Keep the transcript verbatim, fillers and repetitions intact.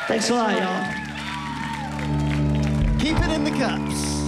Thanks a lot, y'all. Keep it in the cups.